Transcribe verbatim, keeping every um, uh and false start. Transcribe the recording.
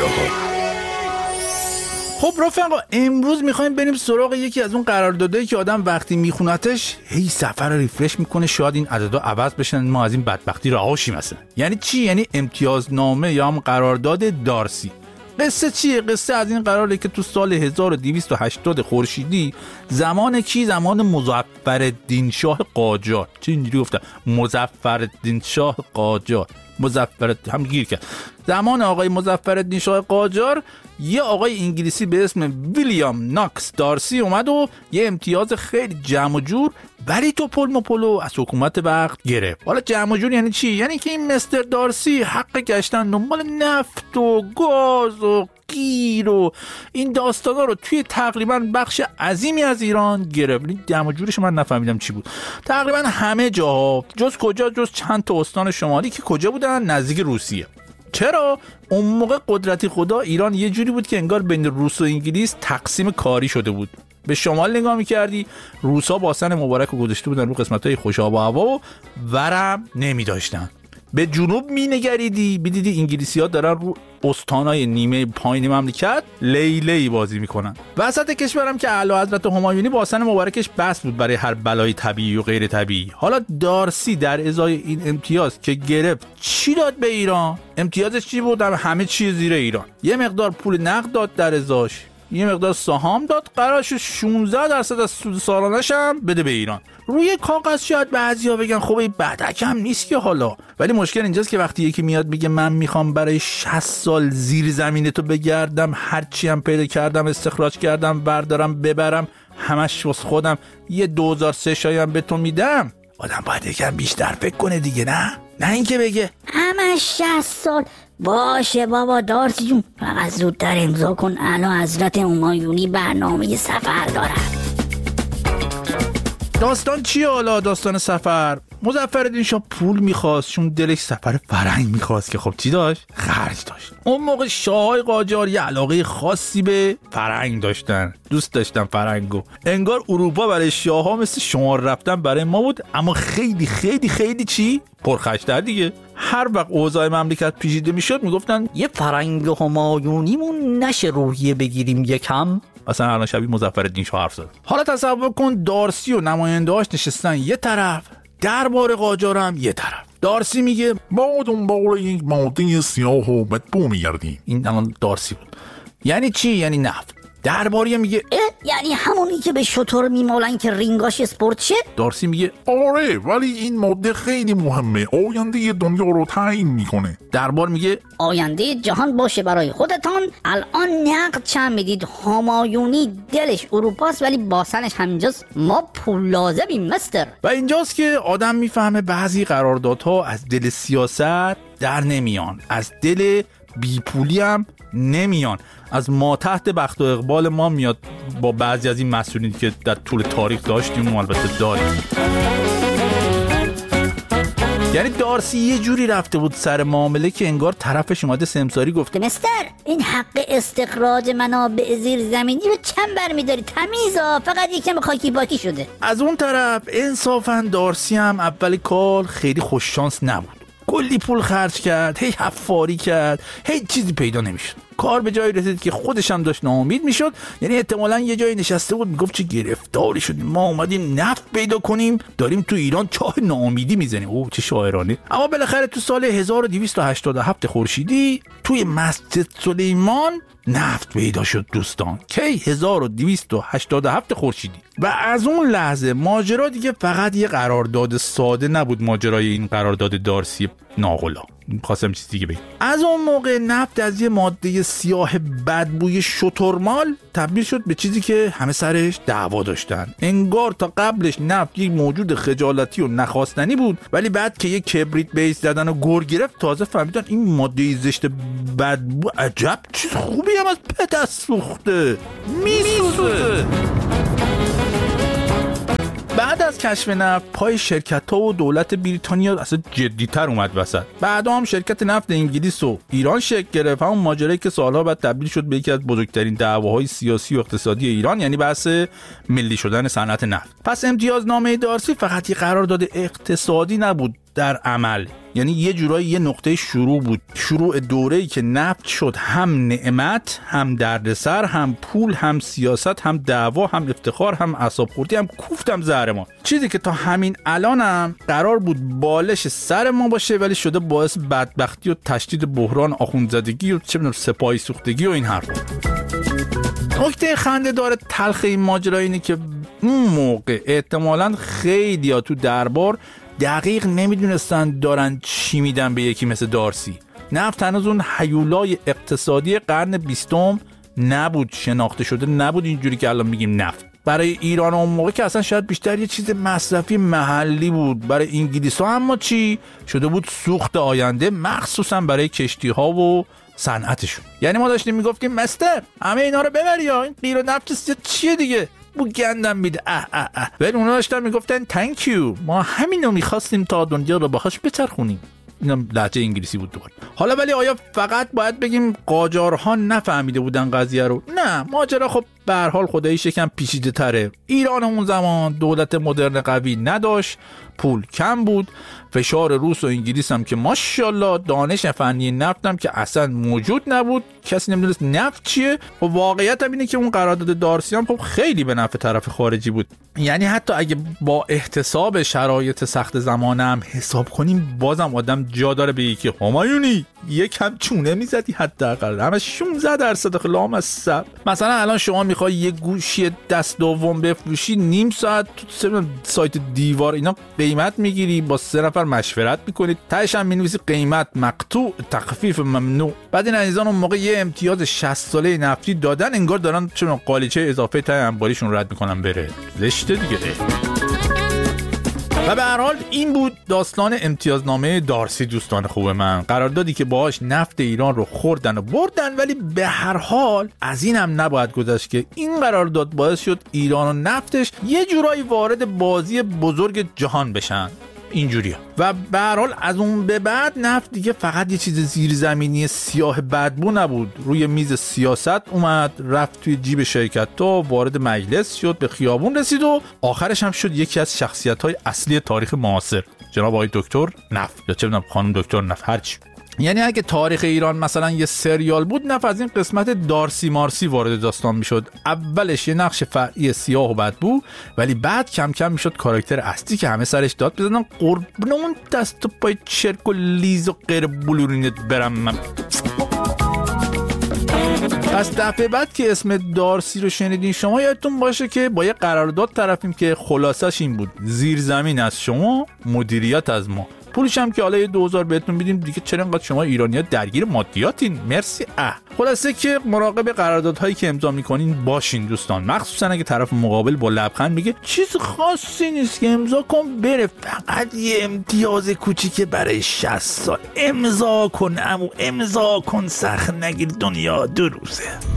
ها. خب رفقا، امروز میخوایم بریم سراغ یکی از اون قراردادایی که آدم وقتی میخونتش هی سفر رو ریفرش میکنه، شاید این عددا عوض بشن، ما از این بدبختی رها شیم. مثلا یعنی چی؟ یعنی امتیازنامه یا هم قرارداد دارسی. قصه چیه؟ قصه از این قراره که تو سال هزار و دویست و هشتاد خورشیدی، زمان کی؟ زمان مظفرالدین شاه قاجار. چه اینجوری گفتم؟ مظفرالدین شاه قاجار. مظفر هم گیر کرد. زمان آقای مظفرالدین شاه قاجار، یه آقای انگلیسی به اسم ویلیام ناکس دارسی اومد و یه امتیاز خیلی جمع و جور ولی تو پل مپلو از حکومت وقت گرفت. حالا جمع و جور یعنی چی؟ یعنی که این مستر دارسی حق گشتن دنبال نفت و گاز و گیر و این داستانا رو توی تقریبا بخش عظیمی از ایران گرفت. جمع و جورش من نفهمیدم چی بود. تقریبا همه جاها، جز کجا؟ جز چند تا استان شمالی که کجا بودن؟ نزدیک روسیه. چرا؟ اون موقع قدرتی خدا ایران یه جوری بود که انگار بین روس و انگلیس تقسیم کاری شده بود. به شمال نگاه می‌کردی، روسا باسن مبارک رو گذاشته بودن رو قسمت‌های خوش آب و هوا و ورم نمی داشتن. به جنوب می‌نگریدی، می‌دیدی انگلیسی‌ها دارن رو استانای نیمه پایین مملکت لیلی بازی میکنن. وسط کشورم که اعلی حضرت همایونی باسن مبارکش بس بود برای هر بلای طبیعی و غیر طبیعی. حالا دارسی در ازای این امتیاز که گرفت چی داد به ایران؟ امتیازش چی بود؟ همه چیز زیر ایران. یه مقدار پول نقد داد در ازاش، یه مقدار سهام داد، قرارش شانزده درصد از سود سالانش هم بده به ایران. روی کاغذ شاید بعضیا بگن خب این بدک هم نیست که حالا، ولی مشکل اینجاست که وقتی یکی میاد میگه من میخوام برای شصت سال زیر زمین تو بگردم، هرچی هم پیدا کردم استخراج کردم بردارم ببرم، همش واسه خودم، یه دو هزار و سه شایم به تو میدم، آدم باید یکم بیشتر فکر کنه دیگه. نه نه اینکه بگه همش شصت سال. باشه بابا دارسی جون، فقط زودتر امضا کن، اعلی حضرت همایونی برنامه سفر دارن. داستان چیه حالا؟ داستان سفر. مظفرالدین شاه پول میخواست، چون دلش سفر فرنگ میخواست که خب چی داشت؟ خرج داشت. اون موقع شاههای قاجار یه علاقه خاصی به فرنگ داشتن، دوست داشتن فرنگو. انگار اروپا برای شاهها مثل شمار رفتن برای ما بود، اما خیلی خیلی خیلی چی؟ پرخرج‌تر دیگه. هر وقت اوضاع مملکت پیچیده میشد میگفتن یه فرنگ همایونیمون نشه روحیه بگیریم یکم. اصلا الان شبیه مظفرالدین شاه حرف زد. حالا تصور کن دارسی و نماینده‌هاش نشستن یه طرف، دربار قاجار هم یه طرف. دارسی میگه ما دنبال یک ماده سیاه و بدبو میگردیم. این الان دارسی بود. یعنی چی؟ یعنی نفت. درباری میگه یعنی همونی که به شتر میمالن که رینگاش اسپورت شه. دارسی میگه آره، ولی این ماده خیلی مهمه، آینده دنیا رو تعیین میکنه. دربار میگه آینده جهان باشه برای خودتان. الان نقد چند میدید؟ همایونی دلش اروپاست ولی باسنش همینجاست، ما پول لازمیم مستر. و اینجاست که آدم میفهمه بعضی قراردادها از دل سیاست در نمیان، از دل بیپولی هم نمیان، از ما تحت بخت و اقبال ما میاد با بعضی از این مسئولین که در طول تاریخ داشتیم و البته داریم. یعنی دارسی یه جوری رفته بود سر معامله که انگار طرفش اومده سمساری گفته مستر این حق استخراج منابع زیر زمینی رو چند برمیداری؟ تمیزا، فقط یکم خاکی باکی شده. از اون طرف انصافا دارسی هم اول کار خیلی خوش شانس نبود. کلی پول خرج کرد، هی حفاری کرد، هی چیزی پیدا نمیشد. کار به جایی رسید که خودش هم داشت ناامید میشد. یعنی احتمالاً یه جایی نشسته بود میگفت چه گرفتاری شدیم، ما اومدیم نفت پیدا کنیم داریم تو ایران چاه ناامیدی میزنیم. اوه چه شاعرانه. اما بالاخره تو سال هزار و دویست و هشتاد و هفت خورشیدی توی مسجد سلیمان نفت پیدا شد دوستان. کی؟ هزار و دویست و هشتاد و هفت خورشیدی. و از اون لحظه ماجرا دیگه فقط یه قرارداد ساده نبود، ماجرای این قرارداد دارسی ناقلا. خواستم چیز دیگه بگم. از اون موقع نفت از یه ماده سیاه بدبوی شترمال تبدیل شد به چیزی که همه سرش دعوا داشتن. انگار تا قبلش نفت یک موجود خجالتی و نخواستنی بود، ولی بعد که یک کبریت بیس زدن و گر گرفت تازه فهمیدن این ماده زشت بدبو عجب چیز خوبی هم از پت سوخته میسوزه. بعد از کشف نفت پای شرکت‌ها و دولت بریتانیا اصلا جدی‌تر اومد وسط. بعد هم شرکت نفت انگلیس و ایران شکل گرفت، همون ماجرایی که سالها بعد تبدیل شد به یکی از بزرگترین دعواهای سیاسی و اقتصادی ایران، یعنی بحث ملی شدن صنعت نفت. پس امتیازنامه دارسی فقط یک قرارداد اقتصادی نبود، در عمل. یعنی یه جورایی یه نقطه شروع بود، شروع دوره‌ای که نفت شد هم نعمت، هم دردسر، هم پول، هم سیاست، هم دعوا، هم افتخار، هم اعصاب خوردی، هم کوفت، هم زهر ما. چیزی که تا همین الانم قرار بود بالش سر ما باشه ولی شده باعث بدبختی و تشدید بحران آخوندزادگی و چه می‌دونم سپاهی سوختگی و این حرفا. نکته خنده‌دار تلخ این ماجرا اینه که اون موقع احتمالاً خیلی‌ها تو دربار دقیق نمیدونستن دارن چی میدن به یکی مثل دارسی. نفت هنوز اون هیولای اقتصادی قرن بیستم نبود، شناخته شده نبود اینجوری که الان میگیم نفت. برای ایران اون موقع که اصلا شاید بیشتر یه چیز مصرفی محلی بود. برای انگلیس ها اما چی شده بود؟ سوخت آینده، مخصوصا برای کشتی ها و صنعتشون. یعنی ما داشتیم میگفتیم مستر همه اینا رو ببر یا این غیر نفت چیه دیگه بو گندم میده اه اه اه. ولی اونا داشتن میگفتن تانک یو، ما همینو میخواستیم تا دنیا رو باهاش بچرخونیم. اینم لهجه انگلیسی بود دوباره. حالا ولی آیا فقط باید بگیم قاجارها نفهمیده بودن قضیه رو؟ نه، ماجرا خب به هر حال خدایی شکم پیچیده تره. ایران اون زمان دولت مدرن قوی نداشت، پول کم بود، فشار روس و انگلیس هم که ماشاءالله، دانش فنی نفت هم که اصلا موجود نبود، کسی نمیدونست نفت چیه. و واقعیت هم اینه که اون قرارداد دارسی هم خب خیلی به نفع طرف خارجی بود. یعنی حتی اگه با احتساب شرایط سخت زمانه هم حساب کنیم بازم آدم جا داره بگه که همایونی یکم چونه میزدی حداقل. همه شانزده درصد خلام از سب. مثلا الان شما میخوای یه گوشی دست دوم بفروشی، نیم ساعت تو سایت دیوار اینا قیمت میگیری، با سه نفر مشورت میکنید، تهش هم مینویسی قیمت مقطوع، تخفیف ممنوع. بعد این عزیزان اون موقع یه امتیاز شصت ساله نفتی دادن، انگار دارن چون قالیچه اضافه ته انباریشون رد میکنن بره. زشته دیگه. و به هر حال این بود داستان امتیازنامه دارسی دوستان خوب من. قراردادی که باهاش نفت ایران رو خوردن و بردن، ولی به هر حال از این هم نباید گذشت که این قرارداد باعث شد ایران و نفتش یه جورایی وارد بازی بزرگ جهان بشن. اینجوریه. و به هر حال از اون به بعد نفت دیگه فقط یه چیز زیرزمینی سیاه بدبو نبود، روی میز سیاست اومد، رفت توی جیب شرکت‌ها، وارد مجلس شد، به خیابون رسید و آخرش هم شد یکی از شخصیت‌های اصلی تاریخ معاصر، جناب آقای دکتر نفت یا چه می‌دونم خانم دکتر نفت، هرچی. یعنی اگه تاریخ ایران مثلا یه سریال بود، نفت از این قسمت دارسی مارسی وارد داستان میشد. اولش یه نقش فرعی سیاه و بدبو، ولی بعد کم کم میشد کاراکتر اصلی که همه سرش داد بزنن قربون اون دست و پای چرک و لیز و غیر بلورینت برم من. پس دفعه بعد که اسم دارسی رو شنیدین شما یادتون باشه که با یه قرارداد طرفیم که خلاصش این بود: زیر زمین از شما، مدیریت از ما. پولش هم که حالا یه دوزار بهتون میدیم دیگه، چرا انقدر شما ایرانی‌ها درگیر مادیاتین؟ مرسی. اه خلاصه که مراقب قراردادهایی که امضا میکنین باشین دوستان، مخصوصا اگه طرف مقابل با لبخند میگه چیز خاصی نیست که امضا کن بره، فقط یه امتیاز کوچیکه برای شصت سال، امضا کن عمو، امضا کن، سخت نگیر، دنیا دو روزه.